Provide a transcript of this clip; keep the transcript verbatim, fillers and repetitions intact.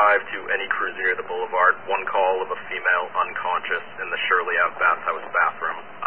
five to any cruiser near the boulevard. One call of a female unconscious in the Shirley Ave bathhouse bathroom.